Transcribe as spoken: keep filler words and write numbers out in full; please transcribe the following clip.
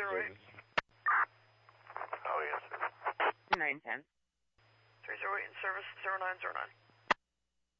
zero eight. I'll answer. nine ten. three zero eight in service, zero nine zero nine.